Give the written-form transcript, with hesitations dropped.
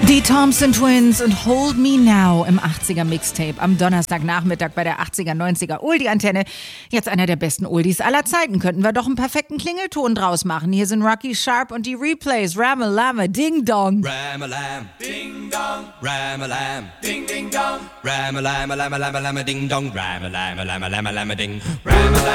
Die Thompson Twins und Hold Me Now im 80er Mixtape am Donnerstagnachmittag bei der 80er, 90er Oldie-Antenne. Jetzt einer der besten Oldies aller Zeiten. Könnten wir doch einen perfekten Klingelton draus machen. Hier sind Rocky Sharp und die Replays. Ramalama, Ding Dong. Ramalam, Ding Dong. Ramalam, Ding Ding Dong. Ramalama, lama lama lama Ding Dong. Ramalama, lama lama lama Ding. Ramalam.